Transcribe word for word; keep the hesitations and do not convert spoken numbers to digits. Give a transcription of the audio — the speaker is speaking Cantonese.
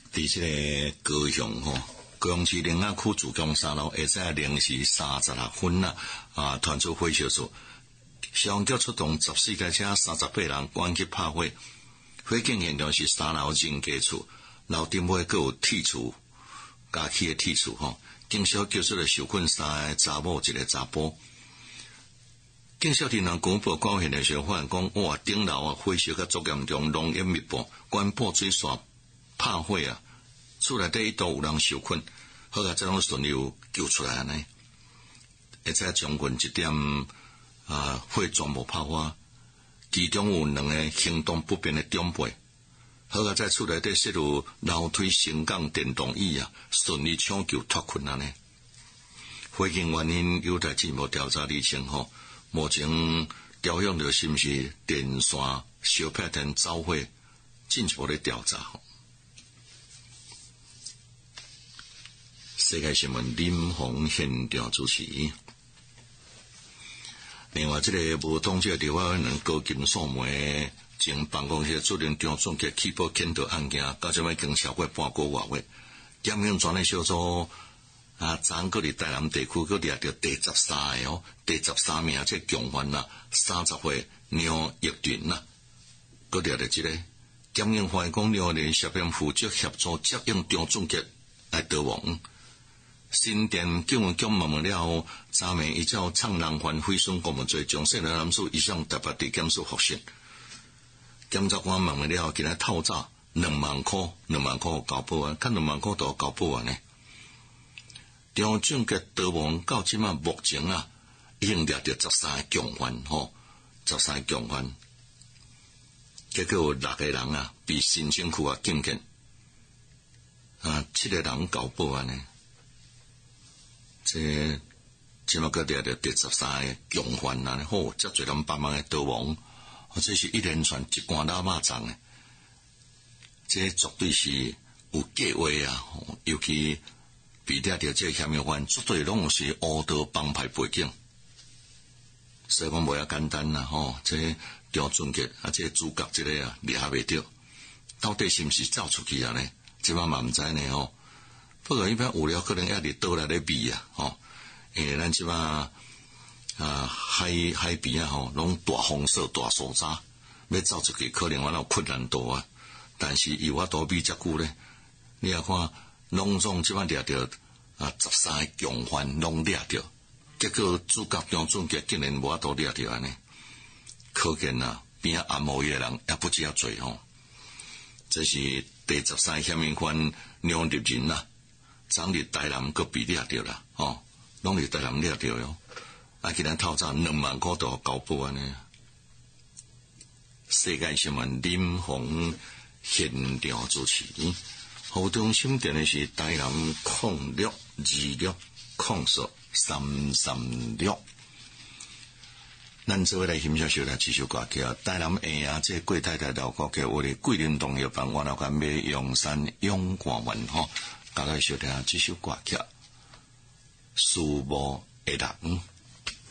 伫即个高雄吼，高雄市灵雅区自强三路，下午零时三十六分啦，啊，传出火烧处，消防局出动十四架车、三十八人赶去拍火。火警现场是三楼人家厝，楼顶尾阁有铁厝，加起的铁厝吼。警消救出了受困三个查某，一个查甫。警消人员公布到现的时候，发现讲哇，顶楼啊火烧甲足严重，浓烟密布，管布水线拍火啊，厝内底一度有人受困，好在这种顺利救出来呢。而且将近一点啊，火全部拍花，其中有两个行动不便的长辈，好在在厝内底设有楼梯升降电动椅啊，顺利抢救脱困啊呢。火警原因有待进一步调查厘清吼。目前调用着是毋是电线小片天走火，进一步的调查。世界新闻林鸿现场主持。另外，这个无通知的地方，能高金数枚前办公室主任张总结起报牵头案件，到这摆已经超过半个月月。检警专案小组。啊，昨个伫台南地区，佮掠着第十三个哦，第十三名这强犯啦，三十岁梁奕群啦，佮掠着这个检警发现讲廖连涉嫌负责协助接应张总结来逃亡。新店警员局问问了后，昨暝依照唱人犯毁损公务罪，将涉案男子移送台北地检署复讯。检察官问问了后，今日透早两万块，两万块交保安，看两万块都交保安呢。张总结逃亡到即马目前啊，已经掠着十三个强犯吼，十三个强犯，结果有六个人啊被新城区啊禁见，啊七个人交保安呢，这即马个掠着第十三个强犯啊，好，遮侪人帮忙的逃亡，这是一连串一竿打马掌的，这绝对是有计划啊，尤其。比掠着这嫌疑犯，绝对拢是乌道帮派背景，所以讲无遐简单啦吼。这张总结啊，这主角这个啊，掠袂着，到底是毋是走出去啊呢？即摆嘛毋知呢吼。不过一般有了可能也伫倒来咧比啊吼，诶，咱即摆啊海海边啊吼，拢大风势、大沙渣，要走出去可能我有困难度啊。但是伊我躲避遮久咧，你也看。拢总即摆掠着啊十三个强犯拢掠着，结果主角张总结竟然无法度掠着安尼，可见啊边啊暗谋的人也不止遐多吼。这是第十三嫌疑犯梁立仁啦，昨日台南阁被掠着啦，吼，拢伫台南掠着哟。啊，今日透早两万块都交保安尼。世界新闻林鸿现场主持。互中心电的是台南控六二六控数三三六。咱做伙来欣赏小来这首歌曲，台南下啊，这贵太太老歌曲，我哋桂林农业办我老干美阳山永冠文吼，大家小听这首歌曲，树木的人。